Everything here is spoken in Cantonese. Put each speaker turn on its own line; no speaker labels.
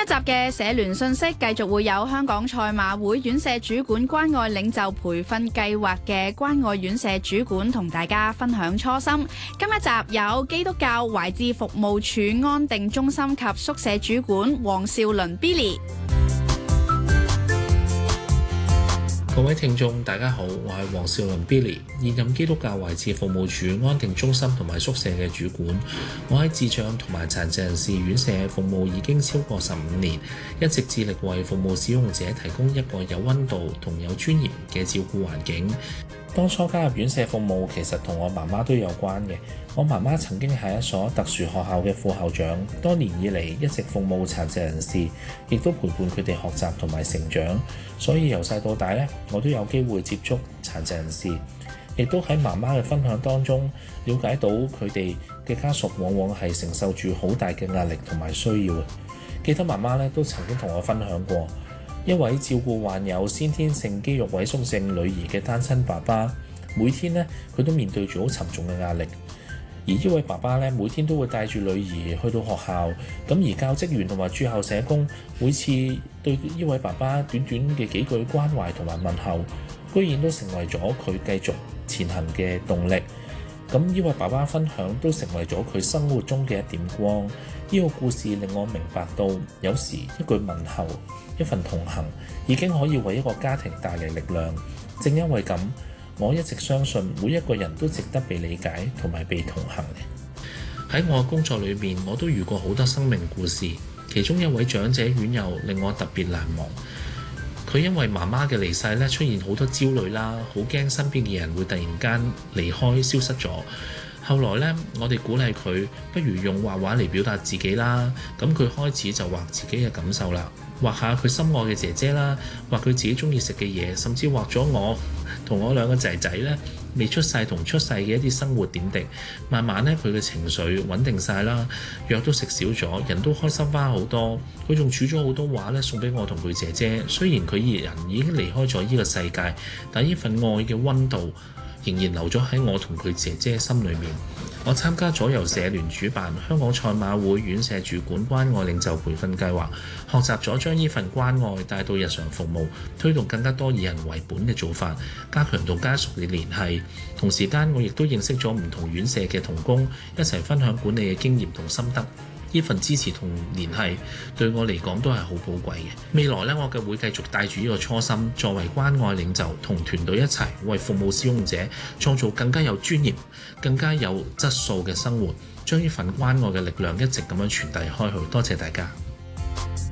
一集嘅社聯訊息繼續會有香港賽馬會院舍主管關愛領袖培訓計劃嘅關愛院舍主管同大家分享初心。今一集有基督教懷智服務處安定中心及宿舍主管黃少麟 Billy。
各位聽眾大家好，我係黃少麟 Billy， 現任基督教懷智服務處安定中心同埋宿舍嘅主管。我喺智障同埋殘疾人士院舍服務已經超過15年，一直致力為服務使用者提供一個有溫度同有尊嚴嘅照顧環境。當初加入院舍服務，其實同我媽媽都有關嘅。我媽媽曾經係一所特殊學校嘅副校長，多年以嚟一直服務殘疾人士，亦都陪伴佢哋學習同埋成長。所以由細到大呢，我都有機會接觸殘疾人士，亦都喺媽媽嘅分享當中了解到佢哋嘅家屬往往係承受住好大嘅壓力同埋需要。記得媽媽呢都曾經同我分享過，一位照顧患有先天性肌肉萎縮症女兒嘅單親爸爸，每天呢，佢都面對住好沉重嘅壓力。而呢位爸爸呢，每天都會帶住女兒去到學校，咁而教職員同埋駐校社工每次對呢位爸爸短短嘅幾句關懷同埋問候，居然都成為咗佢繼續前行嘅動力。咁呢位爸爸分享都成為咗佢生活中嘅一點光。呢個故事令我明白到，有時一句問候，一份同行，已經可以為一個家庭帶嚟力量。正因為咁，我一直相信每一個人都值得被理解同埋被同行。喺我嘅工作裏面，我都遇過好多生命故事，其中一位長者院友令我特別難忘。佢因為媽媽嘅離世咧，出現好多焦慮啦，好驚身邊嘅人會突然間離開消失咗。後來咧，我哋鼓勵佢不如用畫畫嚟表達自己啦。咁佢開始就畫自己嘅感受啦，畫下佢心愛嘅姐姐啦，畫佢自己中意食嘅嘢，甚至畫咗我同我兩個仔仔咧未出世同出世嘅一啲生活點滴。慢慢咧，佢嘅情緒穩定晒啦，藥都食少咗，人都開心翻好多。佢仲儲咗好多畫咧送俾我同佢姐姐。雖然佢人已經離開咗呢個世界，但呢份愛嘅溫度仍然留咗喺我同佢姐姐心裏面。我參加咗由社聯主辦香港賽馬會院舍主管關愛領袖培訓計劃，學習咗將呢份關愛帶到日常服務，推動更加多以人為本嘅做法，加強同家屬嘅聯繫。同時間我亦都認識咗唔同院舍嘅同工，一齊分享管理嘅經驗同心得。呢份支持同聯繫對我嚟講都係好寶貴嘅。未來呢，我嘅會繼續帶住呢個初心，作為關愛領袖，同團隊一齊為服務使用者創造更加有尊嚴、更加有質素嘅生活，將呢份關愛嘅力量一直咁樣傳遞開去。多謝大家。